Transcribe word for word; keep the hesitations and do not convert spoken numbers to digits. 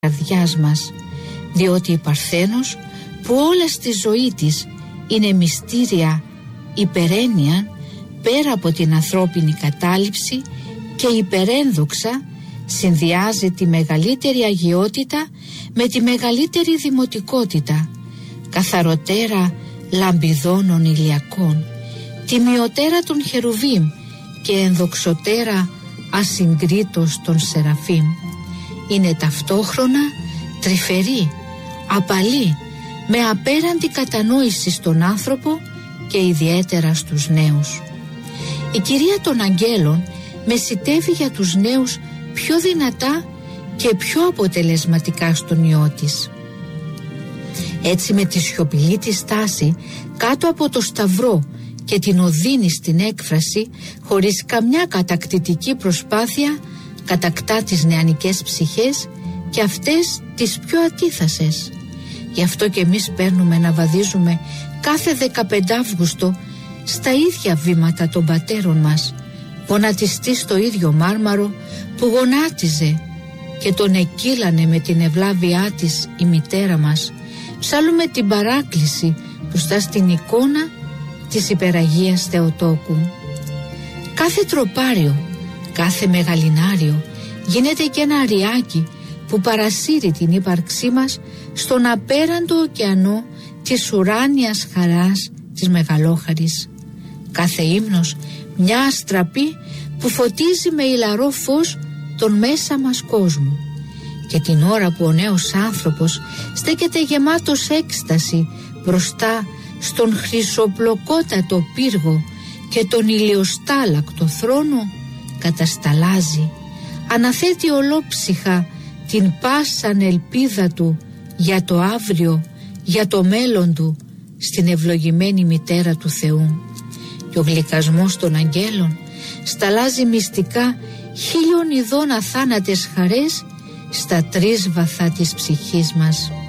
καρδιάς μας, διότι η Παρθένος που όλα στη ζωή της είναι μυστήρια υπερέννοια πέρα από την ανθρώπινη κατάληψη και υπερένδοξα, συνδυάζει τη μεγαλύτερη αγιότητα με τη μεγαλύτερη δημοτικότητα, καθαροτέρα λαμπιδώνων ηλιακών, τιμιωτέρα των χερουβίμ και ενδοξωτέρα ασυγκρίτως των σεραφείμ. Είναι ταυτόχρονα τρυφερή, απαλή, με απέραντη κατανόηση στον άνθρωπο και ιδιαίτερα στους νέους. Η κυρία των αγγέλων μεσιτεύει για τους νέους πιο δυνατά και πιο αποτελεσματικά στον ιό της. Έτσι με τη σιωπηλή της στάση κάτω από το σταυρό και την οδύνη στην έκφραση, χωρίς καμιά κατακτητική προσπάθεια, κατακτά τις νεανικές ψυχές και αυτές τις πιο ατίθασες. Γι' αυτό και εμείς παίρνουμε να βαδίζουμε κάθε δεκαπέντε Αυγούστο στα ίδια βήματα των πατέρων μας, γονατιστή στο ίδιο μάρμαρο που γονάτιζε και τον εκείλανε με την ευλάβειά της η μητέρα μας. Ψάλουμε την παράκληση μπροστά στην εικόνα της υπεραγίας Θεοτόκου. Κάθε τροπάριο, κάθε μεγαλινάριο γίνεται και ένα αριάκι που παρασύρει την ύπαρξή μας στον απέραντο ωκεανό της ουράνιας χαράς της μεγαλόχαρης. Κάθε ύμνος μια αστραπή που φωτίζει με ηλαρό φως τον μέσα μας κόσμο. Και την ώρα που ο νέος άνθρωπος στέκεται γεμάτος έκσταση μπροστά στον χρυσοπλοκότατο πύργο και τον ηλιοστάλακτο θρόνο, κατασταλάζει, αναθέτει ολόψυχα την πάσαν ελπίδα του για το αύριο, για το μέλλον του στην ευλογημένη μητέρα του Θεού. Και ο γλυκασμός των αγγέλων σταλάζει μυστικά χίλιων ειδών αθάνατες χαρές στα τρίσβαθα της ψυχής μας.